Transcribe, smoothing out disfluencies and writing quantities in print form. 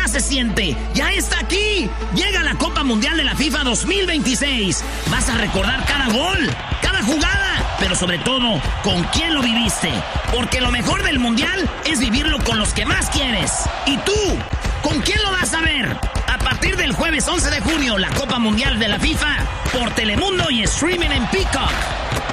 ya se siente, ya está aquí. Llega la Copa Mundial de la FIFA 2026. Vas a recordar cada gol, cada jugada, pero sobre todo, con quién lo viviste. Porque lo mejor del Mundial es vivirlo con los que más quieres. ¿Y tú? ¿Con quién lo vas a ver? A partir del jueves 11 de junio, la Copa Mundial de la FIFA por Telemundo y streaming en Peacock.